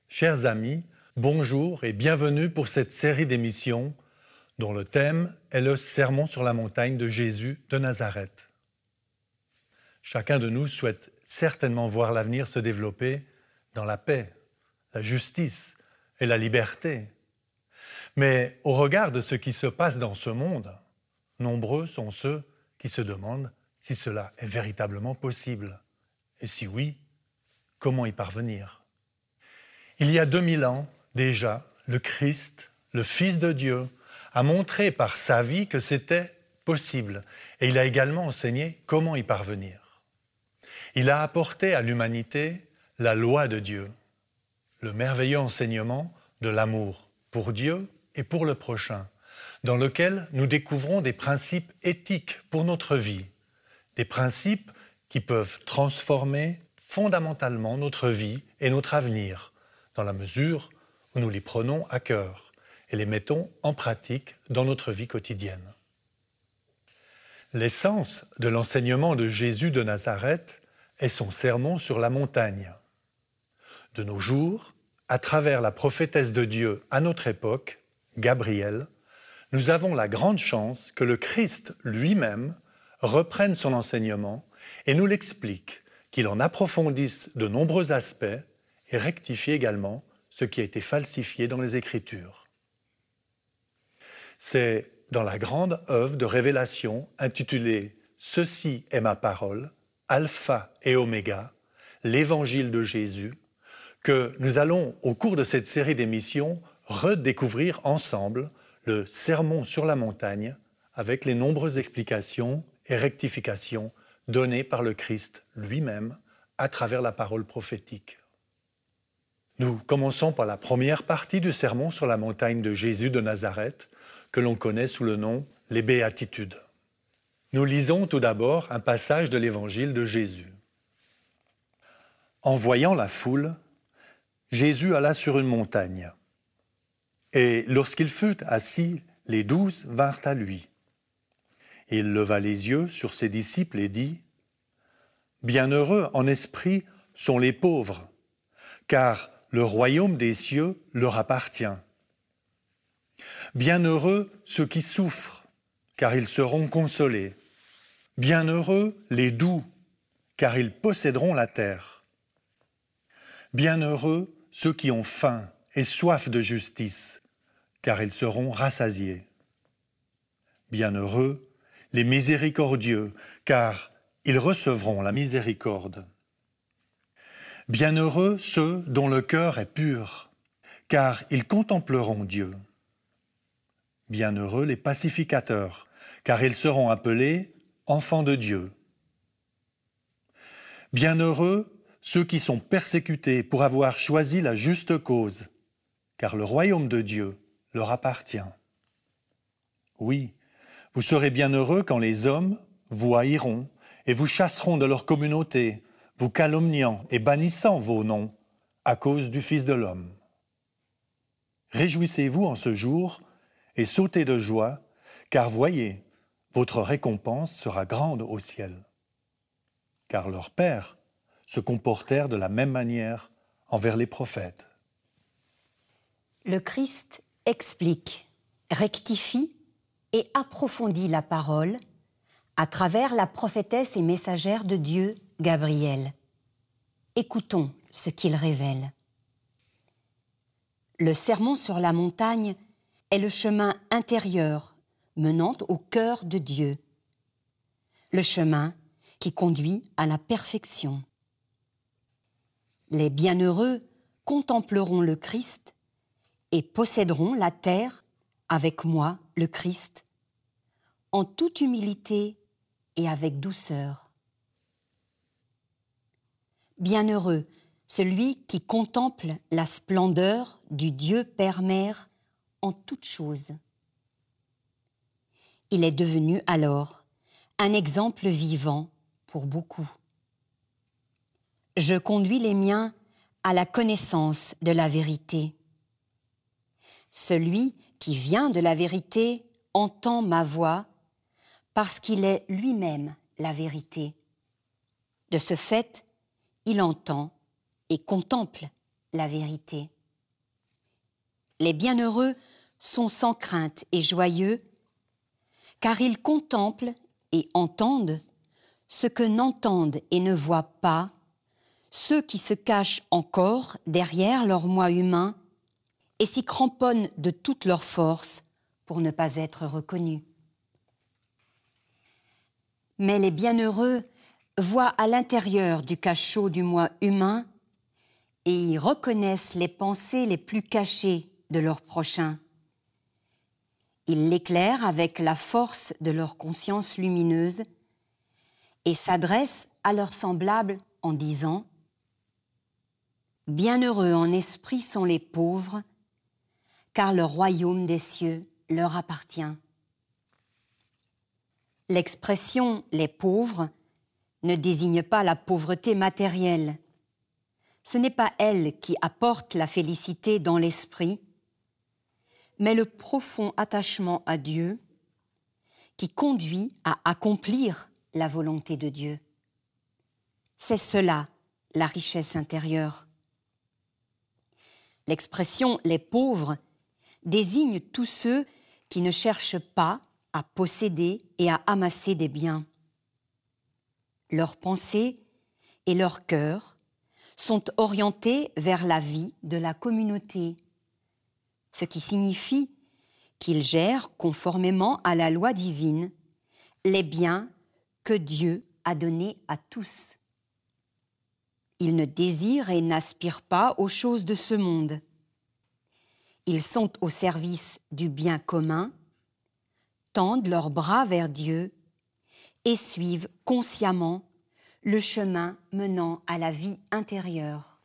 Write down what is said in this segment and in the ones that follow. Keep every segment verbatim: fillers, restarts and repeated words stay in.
Chers amis, bonjour et bienvenue pour cette série d'émissions dont le thème est le Sermon sur la montagne de Jésus de Nazareth. Chacun de nous souhaite certainement voir l'avenir se développer dans la paix, la justice et la liberté. Mais au regard de ce qui se passe dans ce monde, nombreux sont ceux qui se demandent si cela est véritablement possible. Et si oui, comment y parvenir ? Il y a deux mille ans, déjà, le Christ, le Fils de Dieu, a montré par sa vie que c'était possible. Et il a également enseigné comment y parvenir. Il a apporté à l'humanité la loi de Dieu, le merveilleux enseignement de l'amour pour Dieu et pour le prochain, dans lequel nous découvrons des principes éthiques pour notre vie, des principes qui peuvent transformer fondamentalement notre vie et notre avenir, dans la mesure où nous les prenons à cœur et les mettons en pratique dans notre vie quotidienne. L'essence de l'enseignement de Jésus de Nazareth est son sermon sur la montagne. De nos jours, à travers la prophétesse de Dieu à notre époque, Gabrielle, nous avons la grande chance que le Christ lui-même reprenne son enseignement et nous l'explique, qu'il en approfondisse de nombreux aspects et rectifie également ce qui a été falsifié dans les Écritures. C'est dans la grande œuvre de révélation intitulée « Ceci est ma parole, Alpha et Oméga, l'Évangile de Jésus » que nous allons, au cours de cette série d'émissions, redécouvrir ensemble le Sermon sur la montagne avec les nombreuses explications et rectifications données par le Christ lui-même à travers la parole prophétique. Nous commençons par la première partie du sermon sur la montagne de Jésus de Nazareth, que l'on connaît sous le nom « Les Béatitudes ». Nous lisons tout d'abord un passage de l'Évangile de Jésus. En voyant la foule, Jésus alla sur une montagne. Et lorsqu'il fut assis, les douze vinrent à lui. Il leva les yeux sur ses disciples et dit « Bienheureux en esprit sont les pauvres, car le royaume des cieux leur appartient. Bienheureux ceux qui souffrent, car ils seront consolés. Bienheureux les doux, car ils posséderont la terre. Bienheureux ceux qui ont faim et soif de justice, car ils seront rassasiés. Bienheureux les miséricordieux, car ils recevront la miséricorde. Bienheureux ceux dont le cœur est pur, car ils contempleront Dieu. Bienheureux les pacificateurs, car ils seront appelés enfants de Dieu. Bienheureux ceux qui sont persécutés pour avoir choisi la juste cause, car le royaume de Dieu leur appartient. Oui, vous serez bienheureux quand les hommes vous haïront et vous chasseront de leur communauté, vous calomniant et bannissant vos noms à cause du Fils de l'homme. Réjouissez-vous en ce jour et sautez de joie, car voyez, votre récompense sera grande au ciel. Car leurs pères se comportèrent de la même manière envers les prophètes. » Le Christ explique, rectifie et approfondit la parole à travers la prophétesse et messagère de Dieu, Gabrielle. Écoutons ce qu'il révèle. Le sermon sur la montagne est le chemin intérieur menant au cœur de Dieu. Le chemin qui conduit à la perfection. Les bienheureux contempleront le Christ et posséderont la terre avec moi, le Christ, en toute humilité et avec douceur. Bienheureux celui qui contemple la splendeur du Dieu Père-Mère en toutes choses. Il est devenu alors un exemple vivant pour beaucoup. Je conduis les miens à la connaissance de la vérité. Celui qui vient de la vérité entend ma voix parce qu'il est lui-même la vérité. De ce fait, il entend et contemple la vérité. Les bienheureux sont sans crainte et joyeux, car ils contemplent et entendent ce que n'entendent et ne voient pas ceux qui se cachent encore derrière leur moi humain et s'y cramponnent de toute leur force pour ne pas être reconnus. Mais les bienheureux voient à l'intérieur du cachot du moi humain et y reconnaissent les pensées les plus cachées de leur prochain. Ils l'éclairent avec la force de leur conscience lumineuse et s'adressent à leurs semblables en disant « Bienheureux en esprit sont les pauvres, car le royaume des cieux leur appartient. » L'expression « les pauvres » ne désigne pas la pauvreté matérielle. Ce n'est pas elle qui apporte la félicité dans l'esprit, mais le profond attachement à Dieu qui conduit à accomplir la volonté de Dieu. C'est cela, la richesse intérieure. L'expression « les pauvres » désigne tous ceux qui ne cherchent pas à posséder et à amasser des biens. Leurs pensées et leur cœur sont orientés vers la vie de la communauté, ce qui signifie qu'ils gèrent conformément à la loi divine les biens que Dieu a donnés à tous. Ils ne désirent et n'aspirent pas aux choses de ce monde. Ils sont au service du bien commun, tendent leurs bras vers Dieu et suivent consciemment le chemin menant à la vie intérieure.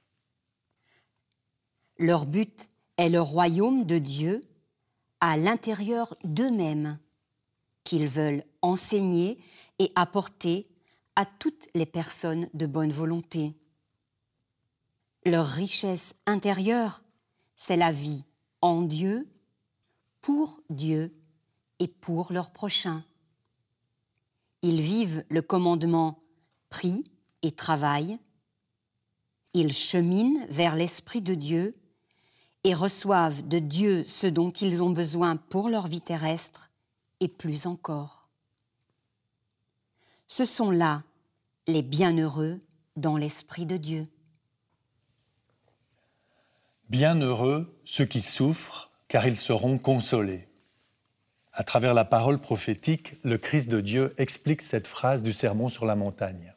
Leur but est le royaume de Dieu à l'intérieur d'eux-mêmes, qu'ils veulent enseigner et apporter à toutes les personnes de bonne volonté. Leur richesse intérieure, c'est la vie en Dieu, pour Dieu et pour leur prochain. Ils vivent le commandement « prie et travaille ». Ils cheminent vers l'Esprit de Dieu et reçoivent de Dieu ce dont ils ont besoin pour leur vie terrestre et plus encore. Ce sont là les bienheureux dans l'Esprit de Dieu. Bienheureux ceux qui souffrent, car ils seront consolés. À travers la parole prophétique, le Christ de Dieu explique cette phrase du Sermon sur la montagne.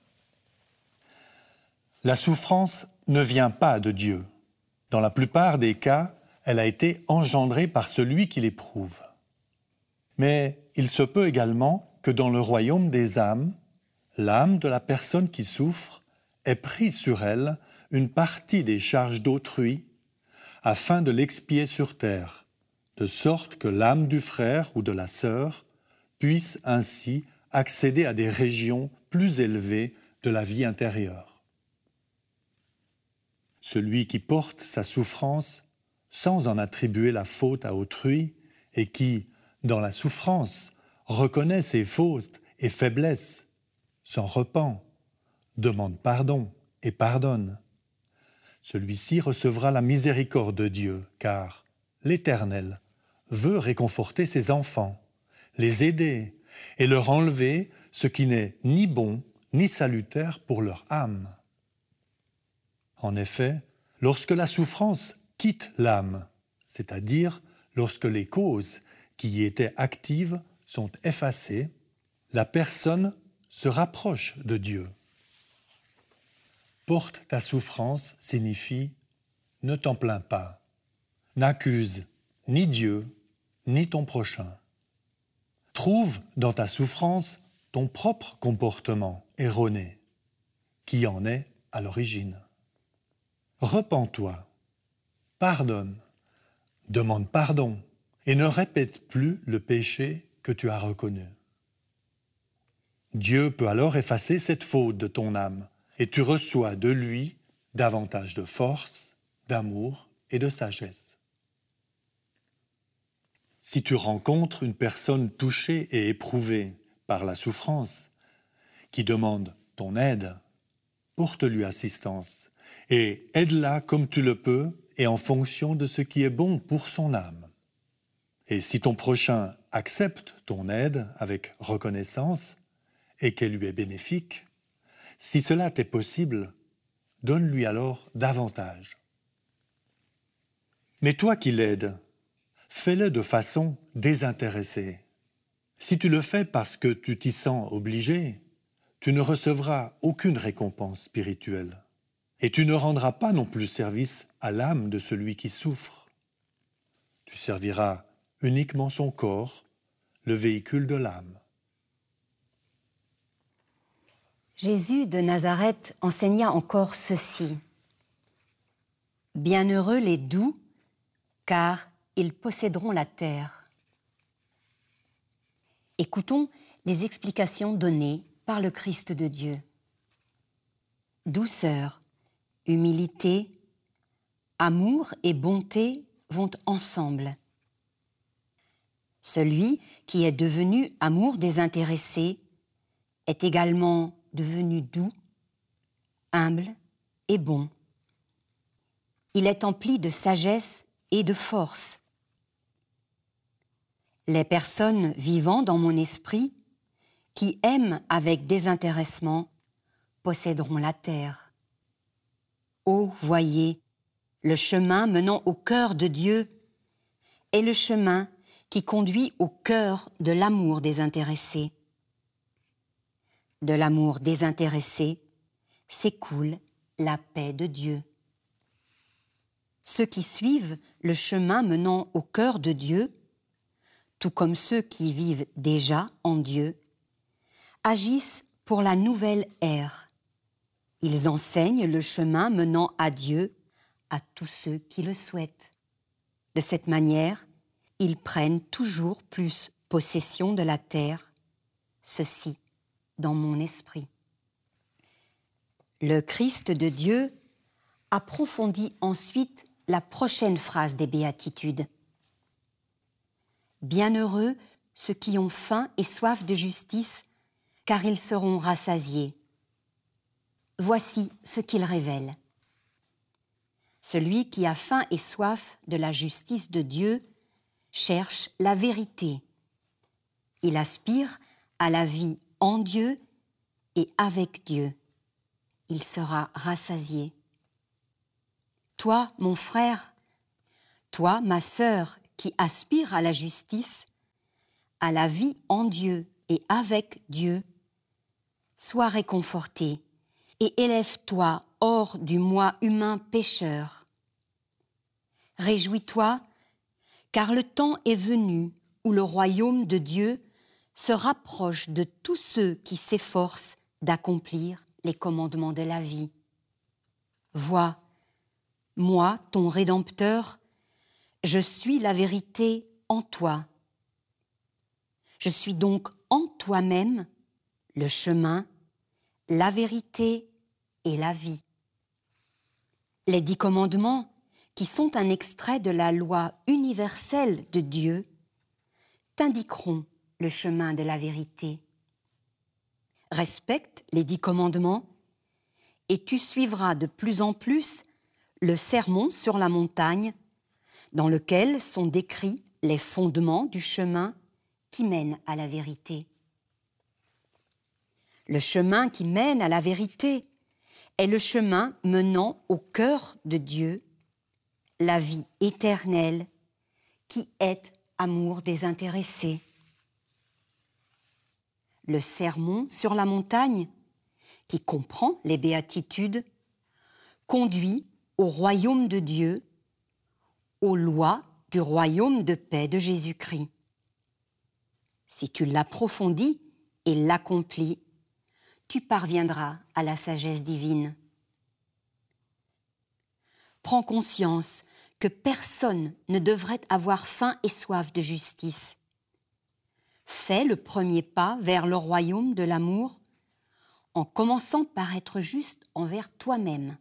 La souffrance ne vient pas de Dieu. Dans la plupart des cas, elle a été engendrée par celui qui l'éprouve. Mais il se peut également que dans le royaume des âmes, l'âme de la personne qui souffre ait pris sur elle une partie des charges d'autrui afin de l'expier sur terre, de sorte que l'âme du frère ou de la sœur puisse ainsi accéder à des régions plus élevées de la vie intérieure. Celui qui porte sa souffrance sans en attribuer la faute à autrui et qui, dans la souffrance, reconnaît ses fautes et faiblesses, s'en repent, demande pardon et pardonne. Celui-ci recevra la miséricorde de Dieu, car l'Éternel veut réconforter ses enfants, les aider et leur enlever ce qui n'est ni bon ni salutaire pour leur âme. En effet, lorsque la souffrance quitte l'âme, c'est-à-dire lorsque les causes qui y étaient actives sont effacées, la personne se rapproche de Dieu. Porte ta souffrance signifie ne t'en plains pas, n'accuse ni Dieu ni ton prochain. Trouve dans ta souffrance ton propre comportement erroné, qui en est à l'origine. Repens-toi, pardonne, demande pardon et ne répète plus le péché que tu as reconnu. Dieu peut alors effacer cette faute de ton âme et tu reçois de lui davantage de force, d'amour et de sagesse. Si tu rencontres une personne touchée et éprouvée par la souffrance, qui demande ton aide, porte-lui assistance et aide-la comme tu le peux et en fonction de ce qui est bon pour son âme. Et si ton prochain accepte ton aide avec reconnaissance et qu'elle lui est bénéfique, si cela t'est possible, donne-lui alors davantage. Mais toi qui l'aides, fais-le de façon désintéressée. Si tu le fais parce que tu t'y sens obligé, tu ne recevras aucune récompense spirituelle. Et tu ne rendras pas non plus service à l'âme de celui qui souffre. Tu serviras uniquement son corps, le véhicule de l'âme. Jésus de Nazareth enseigna encore ceci. Bienheureux les doux, car ils posséderont la terre. Écoutons les explications données par le Christ de Dieu. Douceur, humilité, amour et bonté vont ensemble. Celui qui est devenu amour désintéressé est également devenu doux, humble et bon. Il est empli de sagesse et de force. Les personnes vivant dans mon esprit, qui aiment avec désintéressement, posséderont la terre. Ô, voyez, le chemin menant au cœur de Dieu est le chemin qui conduit au cœur de l'amour désintéressé. De l'amour désintéressé s'écoule la paix de Dieu. Ceux qui suivent le chemin menant au cœur de Dieu, tout comme ceux qui vivent déjà en Dieu, agissent pour la nouvelle ère. Ils enseignent le chemin menant à Dieu à tous ceux qui le souhaitent. De cette manière, ils prennent toujours plus possession de la terre, ceci dans mon esprit. Le Christ de Dieu approfondit ensuite la prochaine phrase des Béatitudes. Bienheureux ceux qui ont faim et soif de justice, car ils seront rassasiés. Voici ce qu'il révèle. Celui qui a faim et soif de la justice de Dieu cherche la vérité. Il aspire à la vie en Dieu et avec Dieu. Il sera rassasié. Toi, mon frère, toi, ma sœur, qui aspire à la justice, à la vie en Dieu et avec Dieu, sois réconforté et élève-toi hors du moi humain pécheur. Réjouis-toi, car le temps est venu où le royaume de Dieu se rapproche de tous ceux qui s'efforcent d'accomplir les commandements de la vie. Vois, moi, ton Rédempteur, je suis la vérité en toi. Je suis donc en toi-même le chemin, la vérité et la vie. Les dix commandements, qui sont un extrait de la loi universelle de Dieu, t'indiqueront le chemin de la vérité. Respecte les dix commandements et tu suivras de plus en plus le sermon sur la montagne dans lequel sont décrits les fondements du chemin qui mène à la vérité. Le chemin qui mène à la vérité est le chemin menant au cœur de Dieu, la vie éternelle qui est amour désintéressé. Le sermon sur la montagne, qui comprend les béatitudes, conduit au royaume de Dieu, aux lois du royaume de paix de Jésus-Christ. Si tu l'approfondis et l'accomplis, tu parviendras à la sagesse divine. Prends conscience que personne ne devrait avoir faim et soif de justice. Fais le premier pas vers le royaume de l'amour en commençant par être juste envers toi-même.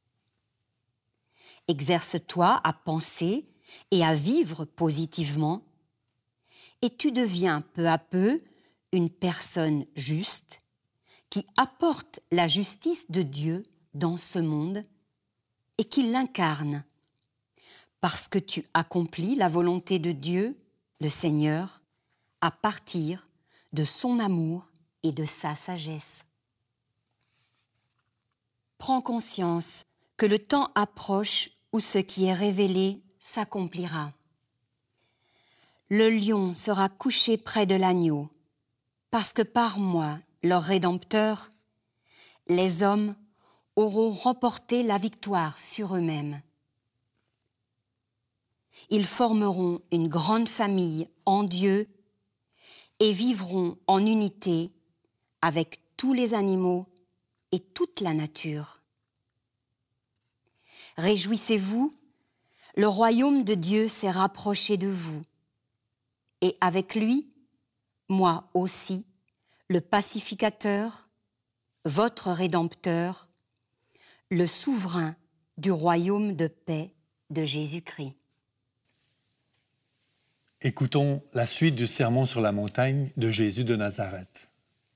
Exerce-toi à penser et à vivre positivement et tu deviens peu à peu une personne juste qui apporte la justice de Dieu dans ce monde et qui l'incarne parce que tu accomplis la volonté de Dieu, le Seigneur, à partir de son amour et de sa sagesse. Prends conscience que le temps approche où ce qui est révélé s'accomplira. Le lion sera couché près de l'agneau, parce que par moi, leur Rédempteur, les hommes auront remporté la victoire sur eux-mêmes. Ils formeront une grande famille en Dieu et vivront en unité avec tous les animaux et toute la nature. Réjouissez-vous, le royaume de Dieu s'est rapproché de vous, et avec lui, moi aussi, le pacificateur, votre Rédempteur, le souverain du royaume de paix de Jésus-Christ. Écoutons la suite du sermon sur la montagne de Jésus de Nazareth.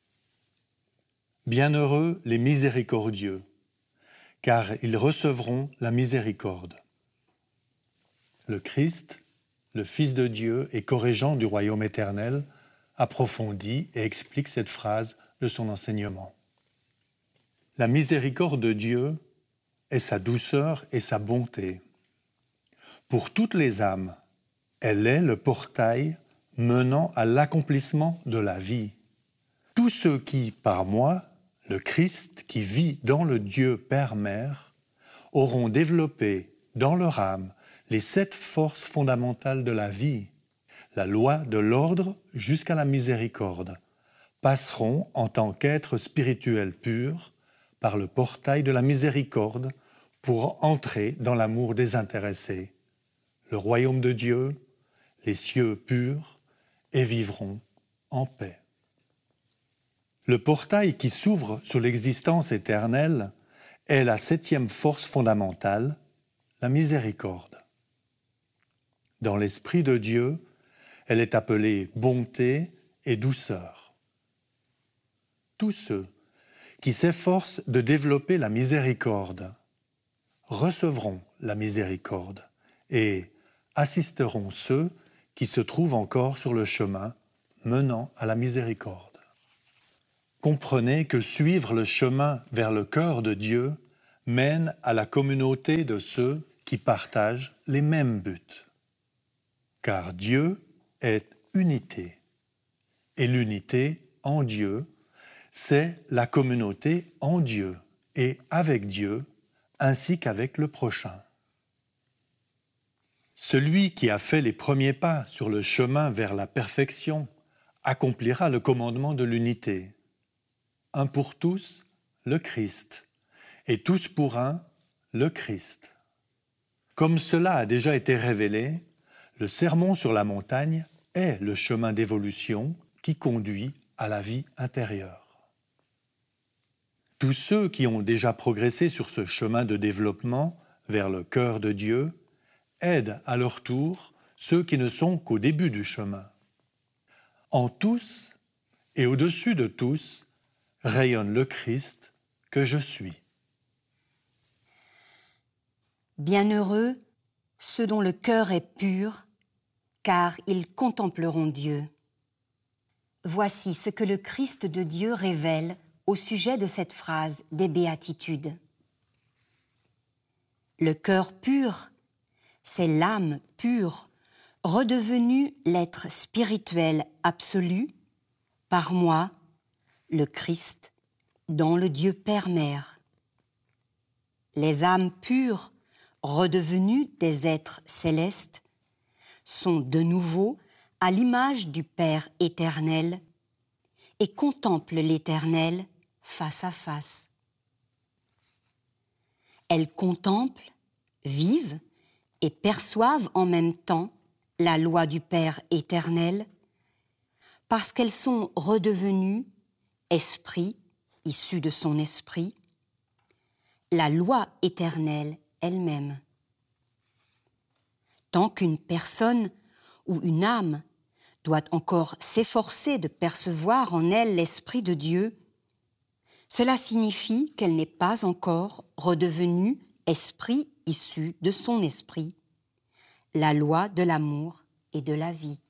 Bienheureux les miséricordieux, car ils recevront la miséricorde. Le Christ, le Fils de Dieu et corrigant du royaume éternel, approfondit et explique cette phrase de son enseignement. La miséricorde de Dieu est sa douceur et sa bonté. Pour toutes les âmes, elle est le portail menant à l'accomplissement de la vie. Tous ceux qui, par moi, le Christ qui vit dans le Dieu Père-Mère, auront développé dans leur âme les sept forces fondamentales de la vie, la loi de l'ordre jusqu'à la miséricorde, passeront en tant qu'êtres spirituels purs par le portail de la miséricorde pour entrer dans l'amour désintéressé, le royaume de Dieu, les cieux purs, et vivront en paix. Le portail qui s'ouvre sur l'existence éternelle est la septième force fondamentale, la miséricorde. Dans l'Esprit de Dieu, elle est appelée bonté et douceur. Tous ceux qui s'efforcent de développer la miséricorde recevront la miséricorde et assisteront ceux qui se trouvent encore sur le chemin menant à la miséricorde. Comprenez que suivre le chemin vers le cœur de Dieu mène à la communauté de ceux qui partagent les mêmes buts. Car Dieu est unité, et l'unité en Dieu, c'est la communauté en Dieu et avec Dieu, ainsi qu'avec le prochain. Celui qui a fait les premiers pas sur le chemin vers la perfection accomplira le commandement de l'unité. Un pour tous, le Christ, et tous pour un, le Christ. Comme cela a déjà été révélé, le sermon sur la montagne est le chemin d'évolution qui conduit à la vie intérieure. Tous ceux qui ont déjà progressé sur ce chemin de développement vers le cœur de Dieu aident à leur tour ceux qui ne sont qu'au début du chemin. En tous et au-dessus de tous rayonne le Christ que je suis. Bienheureux ceux dont le cœur est pur, car ils contempleront Dieu. Voici ce que le Christ de Dieu révèle au sujet de cette phrase des béatitudes. Le cœur pur, c'est l'âme pure, redevenue l'être spirituel absolu, par moi, le Christ, dans le Dieu Père-Mère. Les âmes pures, redevenues des êtres célestes, sont de nouveau à l'image du Père éternel et contemplent l'Éternel face à face. Elles contemplent, vivent et perçoivent en même temps la loi du Père éternel parce qu'elles sont redevenues esprit issu de son esprit, la loi éternelle elle-même. Tant qu'une personne ou une âme doit encore s'efforcer de percevoir en elle l'Esprit de Dieu, cela signifie qu'elle n'est pas encore redevenue esprit issu de son esprit, la loi de l'amour et de la vie.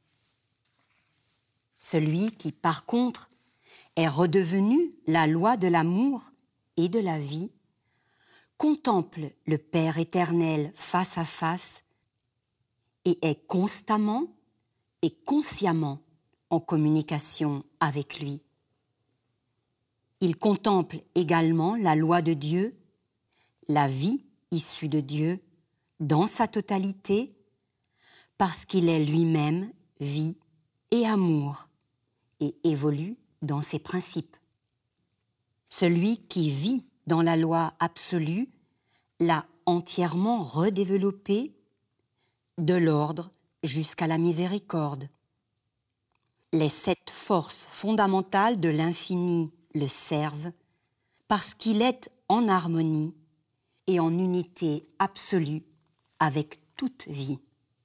Celui qui, par contre, est redevenu la loi de l'amour et de la vie, contemple le Père éternel face à face et est constamment et consciemment en communication avec lui. Il contemple également la loi de Dieu, la vie issue de Dieu, dans sa totalité, parce qu'il est lui-même vie et amour et évolue dans ses principes. Celui qui vit dans la loi absolue l'a entièrement redéveloppée, de l'ordre jusqu'à la miséricorde. Les sept forces fondamentales de l'infini le servent parce qu'il est en harmonie et en unité absolue avec toute vie.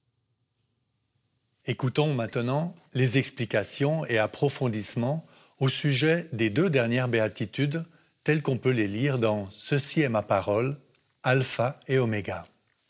Écoutons maintenant les explications et approfondissements au sujet des deux dernières béatitudes telles qu'on peut les lire dans « Ceci est ma parole », Alpha et Oméga.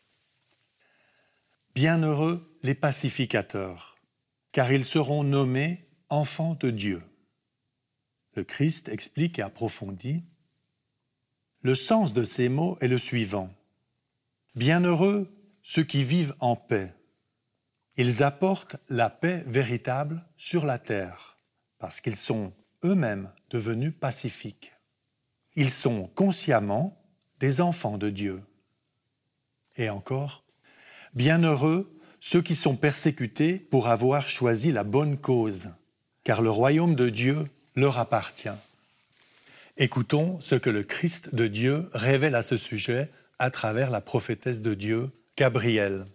Bienheureux les pacificateurs, car ils seront nommés enfants de Dieu. Le Christ explique et approfondit. Le sens de ces mots est le suivant. Bienheureux ceux qui vivent en paix. Ils apportent la paix véritable sur la terre, parce qu'ils sont eux-mêmes devenus pacifiques. Ils sont consciemment des enfants de Dieu. Et encore, bienheureux ceux qui sont persécutés pour avoir choisi la bonne cause, car le royaume de Dieu leur appartient. Écoutons ce que le Christ de Dieu révèle à ce sujet à travers la prophétesse de Dieu, Gabrielle.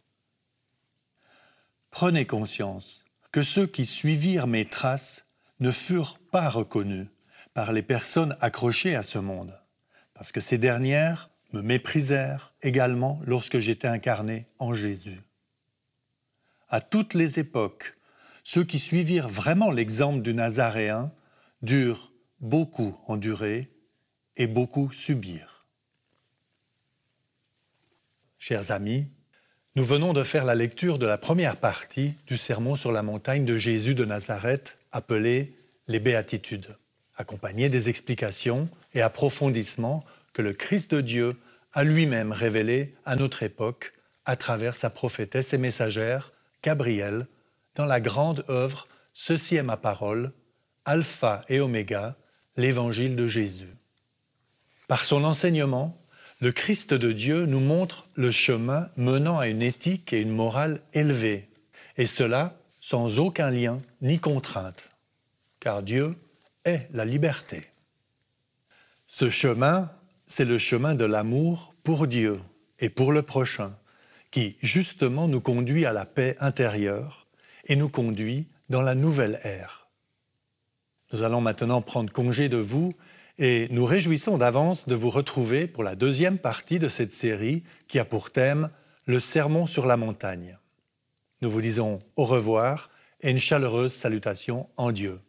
Prenez conscience que ceux qui suivirent mes traces ne furent pas reconnus par les personnes accrochées à ce monde, parce que ces dernières me méprisèrent également lorsque j'étais incarné en Jésus. À toutes les époques, ceux qui suivirent vraiment l'exemple du Nazaréen durent beaucoup endurer et beaucoup subir. Chers amis, nous venons de faire la lecture de la première partie du Sermon sur la montagne de Jésus de Nazareth, appelé les Béatitudes, accompagné des explications et approfondissements que le Christ de Dieu a lui-même révélés à notre époque à travers sa prophétesse et messagère, Gabrielle, dans la grande œuvre « Ceci est ma parole », Alpha et Oméga, l'évangile de Jésus. Par son enseignement, le Christ de Dieu nous montre le chemin menant à une éthique et une morale élevée, et cela sans aucun lien ni contrainte, car Dieu est la liberté. Ce chemin, c'est le chemin de l'amour pour Dieu et pour le prochain, qui justement nous conduit à la paix intérieure et nous conduit dans la nouvelle ère. Nous allons maintenant prendre congé de vous et nous réjouissons d'avance de vous retrouver pour la deuxième partie de cette série qui a pour thème le Sermon sur la montagne. Nous vous disons au revoir et une chaleureuse salutation en Dieu.